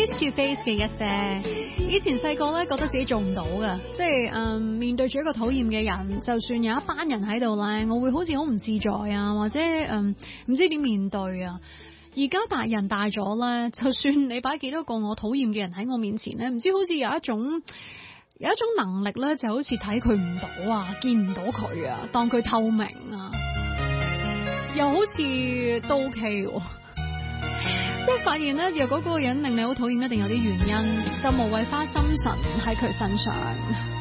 Face to Face 嘅一些，以前細個咧覺得自己做唔到嘅，即係面對住一個討厭嘅人，就算有一班人喺度咧，我會好似好唔自在啊，或者唔知點面對啊。而家大人大咗咧，就算你擺幾多個我討厭嘅人喺我面前咧，唔知好似有一種能力咧，就好似睇佢唔到啊，見唔到佢啊，當佢透明啊，又好似都 OK 喎。即係發現咧，若果嗰個人令你好討厭，一定有啲原因，就無謂花心神喺佢身上。